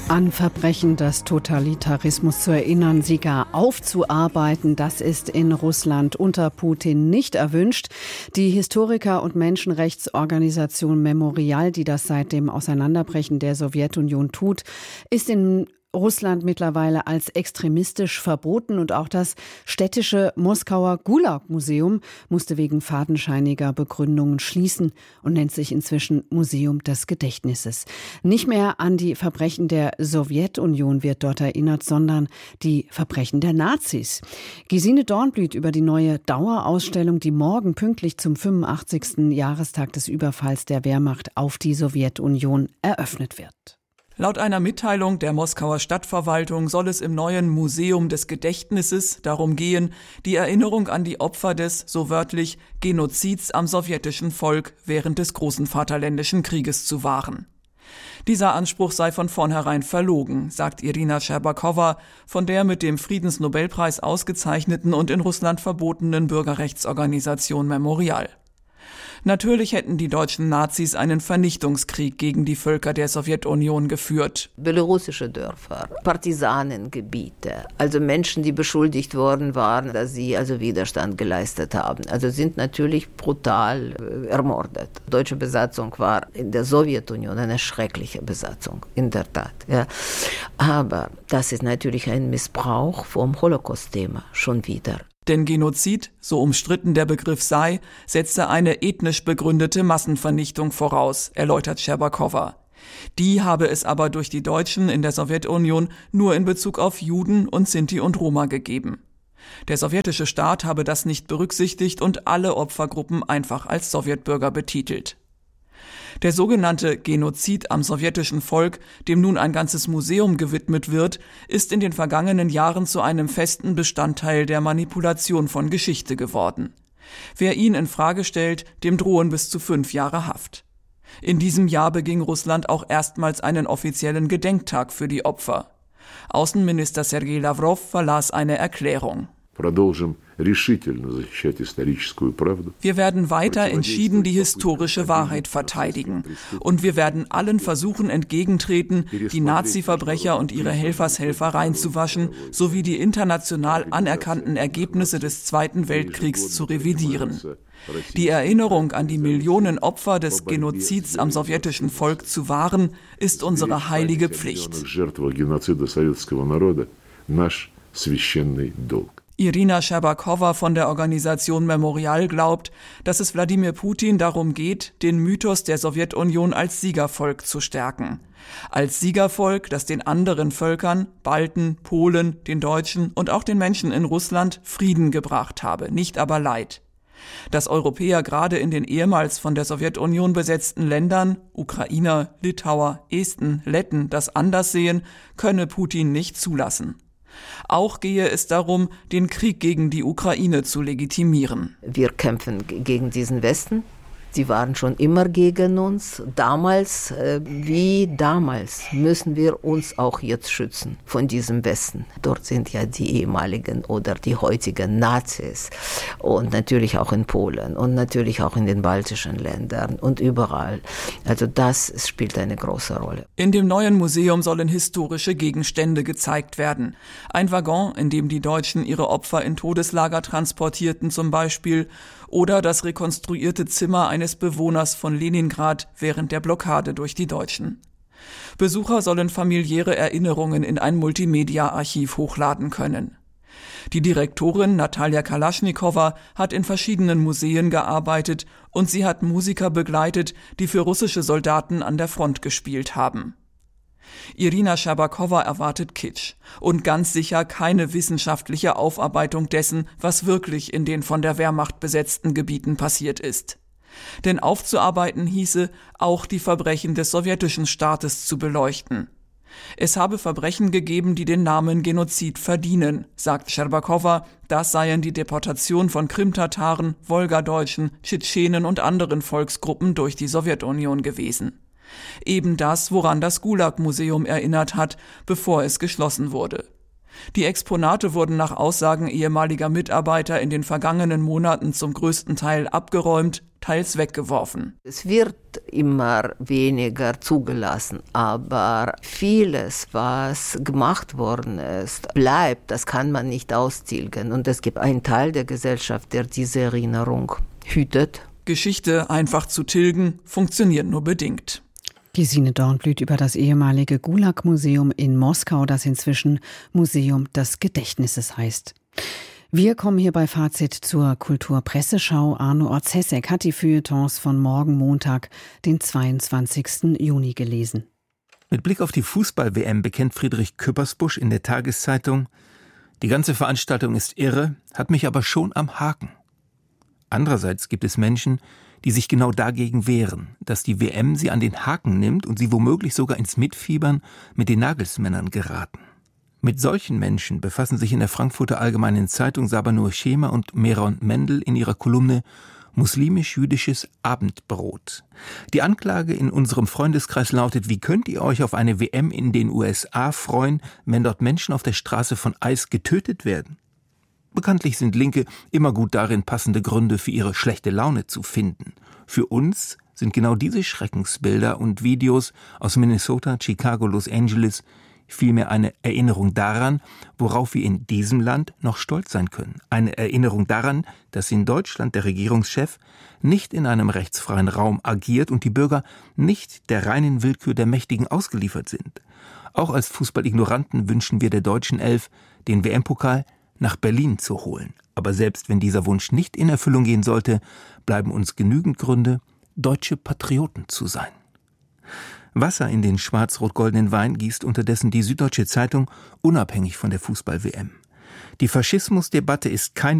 An Verbrechen des Totalitarismus zu erinnern, sie gar aufzuarbeiten, das ist in Russland unter Putin nicht erwünscht. Die Historiker- und Menschenrechtsorganisation Memorial, die das seit dem Auseinanderbrechen der Sowjetunion tut, ist in Russland mittlerweile als extremistisch verboten und auch das städtische Moskauer Gulag-Museum musste wegen fadenscheiniger Begründungen schließen und nennt sich inzwischen Museum des Gedächtnisses. Nicht mehr an die Verbrechen der Sowjetunion wird dort erinnert, sondern die Verbrechen der Nazis. Gesine Dornblüt über die neue Dauerausstellung, die morgen pünktlich zum 85. Jahrestag des Überfalls der Wehrmacht auf die Sowjetunion eröffnet wird. Laut einer Mitteilung der Moskauer Stadtverwaltung soll es im neuen Museum des Gedächtnisses darum gehen, die Erinnerung an die Opfer des, so wörtlich, Genozids am sowjetischen Volk während des Großen Vaterländischen Krieges zu wahren. Dieser Anspruch sei von vornherein verlogen, sagt Irina Scherbakowa von der mit dem Friedensnobelpreis ausgezeichneten und in Russland verbotenen Bürgerrechtsorganisation Memorial. Natürlich hätten die deutschen Nazis einen Vernichtungskrieg gegen die Völker der Sowjetunion geführt. Belarussische Dörfer, Partisanengebiete, also Menschen, die beschuldigt worden waren, dass sie also Widerstand geleistet haben. Also sind natürlich brutal ermordet. Die deutsche Besatzung war in der Sowjetunion eine schreckliche Besatzung, in der Tat. Ja. Aber das ist natürlich ein Missbrauch vom Holocaust-Thema schon wieder. Denn Genozid, so umstritten der Begriff sei, setze eine ethnisch begründete Massenvernichtung voraus, erläutert Scherbakowa. Die habe es aber durch die Deutschen in der Sowjetunion nur in Bezug auf Juden und Sinti und Roma gegeben. Der sowjetische Staat habe das nicht berücksichtigt und alle Opfergruppen einfach als Sowjetbürger betitelt. Der sogenannte Genozid am sowjetischen Volk, dem nun ein ganzes Museum gewidmet wird, ist in den vergangenen Jahren zu einem festen Bestandteil der Manipulation von Geschichte geworden. Wer ihn in Frage stellt, dem drohen bis zu 5 Jahre Haft. In diesem Jahr beging Russland auch erstmals einen offiziellen Gedenktag für die Opfer. Außenminister Sergei Lawrow verlas eine Erklärung. Wir werden weiter entschieden die historische Wahrheit verteidigen. Und wir werden allen Versuchen entgegentreten, die Nazi-Verbrecher und ihre Helfershelfer reinzuwaschen, sowie die international anerkannten Ergebnisse des Zweiten Weltkriegs zu revidieren. Die Erinnerung an die Millionen Opfer des Genozids am sowjetischen Volk zu wahren, ist unsere heilige Pflicht. Irina Scherbakowa von der Organisation Memorial glaubt, dass es Wladimir Putin darum geht, den Mythos der Sowjetunion als Siegervolk zu stärken. Als Siegervolk, das den anderen Völkern, Balten, Polen, den Deutschen und auch den Menschen in Russland Frieden gebracht habe, nicht aber Leid. Dass Europäer gerade in den ehemals von der Sowjetunion besetzten Ländern, Ukrainer, Litauer, Esten, Letten, das anders sehen, könne Putin nicht zulassen. Auch gehe es darum, den Krieg gegen die Ukraine zu legitimieren. Wir kämpfen gegen diesen Westen. Sie waren schon immer gegen uns. Damals wie damals müssen wir uns auch jetzt schützen von diesem Westen. Dort sind ja die ehemaligen oder die heutigen Nazis. Und natürlich auch in Polen und natürlich auch in den baltischen Ländern und überall. Also das spielt eine große Rolle. In dem neuen Museum sollen historische Gegenstände gezeigt werden. Ein Waggon, in dem die Deutschen ihre Opfer in Todeslager transportierten zum Beispiel, oder das rekonstruierte Zimmer eines Bewohners von Leningrad während der Blockade durch die Deutschen. Besucher sollen familiäre Erinnerungen in ein Multimedia-Archiv hochladen können. Die Direktorin Natalja Kalaschnikowa hat in verschiedenen Museen gearbeitet und sie hat Musiker begleitet, die für russische Soldaten an der Front gespielt haben. Irina Scherbakowa erwartet Kitsch und ganz sicher keine wissenschaftliche Aufarbeitung dessen, was wirklich in den von der Wehrmacht besetzten Gebieten passiert ist. Denn aufzuarbeiten hieße, auch die Verbrechen des sowjetischen Staates zu beleuchten. Es habe Verbrechen gegeben, die den Namen Genozid verdienen, sagt Scherbakowa. Das seien die Deportation von Krimtataren, Wolgadeutschen, Tschetschenen und anderen Volksgruppen durch die Sowjetunion gewesen. Eben das, woran das Gulag-Museum erinnert hat, bevor es geschlossen wurde. Die Exponate wurden nach Aussagen ehemaliger Mitarbeiter in den vergangenen Monaten zum größten Teil abgeräumt, teils weggeworfen. Es wird immer weniger zugelassen, aber vieles, was gemacht worden ist, bleibt. Das kann man nicht austilgen. Und es gibt einen Teil der Gesellschaft, der diese Erinnerung hütet. Geschichte einfach zu tilgen, funktioniert nur bedingt. Gesine Dornblüt über das ehemalige Gulag-Museum in Moskau, das inzwischen Museum des Gedächtnisses heißt. Wir kommen hier bei Fazit zur Kulturpresseschau. Arno Orzesek hat die Feuilletons von morgen Montag, den 22. Juni gelesen. Mit Blick auf die Fußball-WM bekennt Friedrich Küppersbusch in der Tageszeitung: Die ganze Veranstaltung ist irre, hat mich aber schon am Haken. Andererseits gibt es Menschen, die sich genau dagegen wehren, dass die WM sie an den Haken nimmt und sie womöglich sogar ins Mitfiebern mit den Nagelsmännern geraten. Mit solchen Menschen befassen sich in der Frankfurter Allgemeinen Zeitung Sabanur Schema und Meron Mendel in ihrer Kolumne Muslimisch-jüdisches Abendbrot. Die Anklage in unserem Freundeskreis lautet: Wie könnt ihr euch auf eine WM in den USA freuen, wenn dort Menschen auf der Straße von IS getötet werden? Bekanntlich sind Linke immer gut darin, passende Gründe für ihre schlechte Laune zu finden. Für uns sind genau diese Schreckensbilder und Videos aus Minnesota, Chicago, Los Angeles vielmehr eine Erinnerung daran, worauf wir in diesem Land noch stolz sein können. Eine Erinnerung daran, dass in Deutschland der Regierungschef nicht in einem rechtsfreien Raum agiert und die Bürger nicht der reinen Willkür der Mächtigen ausgeliefert sind. Auch als Fußballignoranten wünschen wir der deutschen Elf, den WM-Pokal nach Berlin zu holen. Aber selbst wenn dieser Wunsch nicht in Erfüllung gehen sollte, bleiben uns genügend Gründe, deutsche Patrioten zu sein. Wasser in den schwarz-rot-goldenen Wein gießt unterdessen die Süddeutsche Zeitung, unabhängig von der Fußball-WM. Die Faschismusdebatte ist keine